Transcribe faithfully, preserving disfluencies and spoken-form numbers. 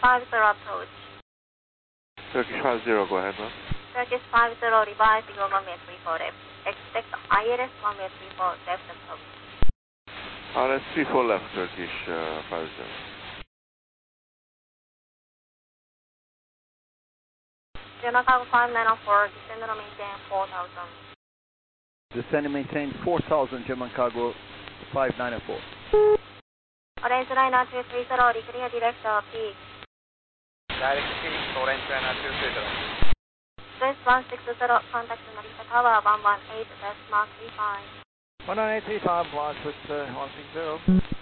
five zero approach. Turkish five zero, go ahead, ma'am. Turkish five zero, revising over runway three four left. Expect I L S runway three four left approach. R S three four left, Turkish uh, five zero. German Cargo five nine four, descend and maintain four thousand. Descend and maintain four thousand, German Cargo five nine four. Orange Liner two three zero, declare director peak. Direct peak, Orange Liner two three zero. West one six zero, contact Narita Tower one one eight, that's Mark three five. one one eight three five, launch with uh, one six zero.